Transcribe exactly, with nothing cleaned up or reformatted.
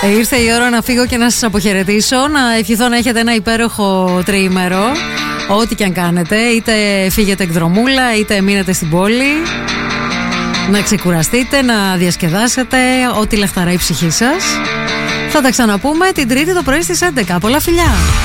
Ήρθε η ώρα να φύγω και να σας αποχαιρετήσω. Να ευχηθώ να έχετε ένα υπέροχο τριήμερο. Ό,τι και αν κάνετε, είτε φύγετε εκδρομούλα, είτε μείνετε στην πόλη. Να ξεκουραστείτε, να διασκεδάσετε, ό,τι λαχταράει η ψυχή σας. Θα τα ξαναπούμε την Τρίτη το πρωί στις έντεκα. Πολλά φιλιά!